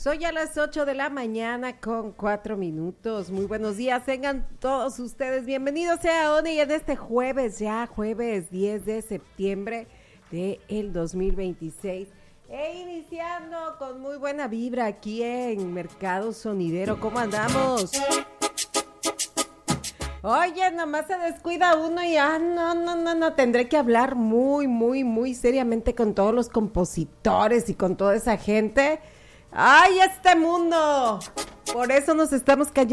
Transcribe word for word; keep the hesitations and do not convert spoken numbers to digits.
Soy a las ocho de la mañana con cuatro minutos. Muy buenos días, tengan todos ustedes bienvenidos sea ONI y en este jueves, ya jueves diez de septiembre del dos mil veintiséis. E iniciando con muy buena vibra aquí en Mercado Sonidero. ¿Cómo andamos? Oye, nomás se descuida uno y ah, no, no, no, no, tendré que hablar muy, muy, muy seriamente con todos los compositores y con toda esa gente. ¡Ay, este mundo! Por eso nos estamos callando.